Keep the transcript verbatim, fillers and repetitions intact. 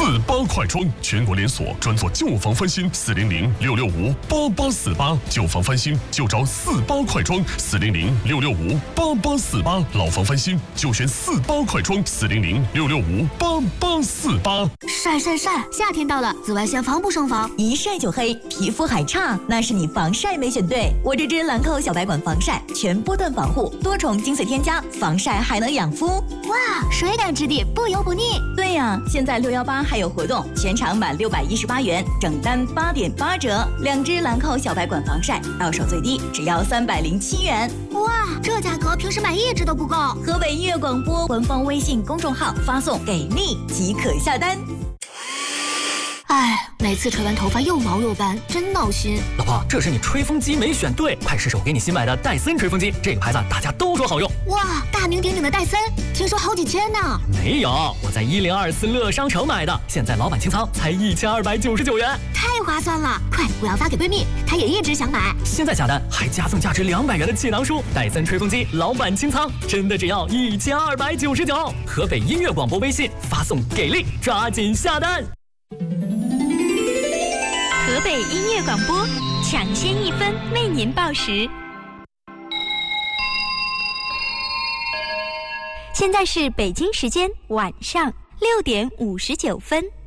八快装，全国连锁，专做旧房翻新。四零零六六五八八四八，旧房翻新就找四八快装。四零零六六五八八四八，老房翻新就选四八快装。四零零六六五八八四八。 晒晒晒！夏天到了，紫外线防不胜防， 一晒就黑，皮肤还差，那是你防晒没选对。我这支兰蔻小白管防晒，全波段防护，多重精粹添加，防晒还能养肤。 哇，水感质地，不油不腻。 对呀，现在六幺八还有活动，全场满六百一十八元，整单八点八折。两支兰蔻小白管防晒，到手最低只要三百零七元。 哇，这价格平时买一支都不够。 河北音乐广播官方微信公众号发送“给力”即可下单。 哎，每次吹完头发又毛又干，真闹心。 老婆，这是你吹风机没选对，快试试我给你新买的戴森吹风机，这个牌子大家都说好用。 哇，大名鼎鼎的戴森，听说好几千呢。 没有，我在一零二四乐商城买的，现在老板清仓才一千二百九十九元， 太划算了！快，我要发给闺蜜，她也一直想买。 现在下单还加赠价值两百元的气囊书，戴森吹风机老板清仓，真的只要一千二百九十九。河北音乐广播微信发送“给力”，抓紧下单。 河北音乐广播，抢先一分为您报时。现在是北京时间晚上六点五十九分。